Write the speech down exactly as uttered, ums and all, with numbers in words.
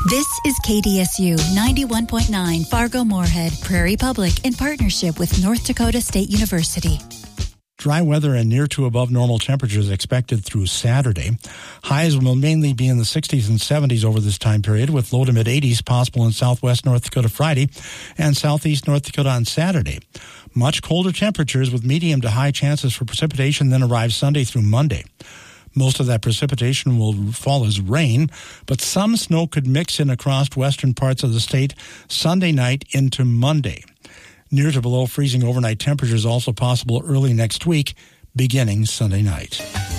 This is K D S U ninety-one point nine Fargo-Moorhead, Prairie Public, in partnership with North Dakota State University. Dry weather and near to above normal temperatures expected through Saturday. Highs will mainly be in the sixties and seventies over this time period, with low to mid eighties possible in southwest North Dakota Friday and southeast North Dakota on Saturday. Much colder temperatures with medium to high chances for precipitation then arrive Sunday through Monday. Most of that precipitation will fall as rain, but some snow could mix in across western parts of the state Sunday night into Monday. Near to below freezing overnight temperatures also possible early next week, beginning Sunday night.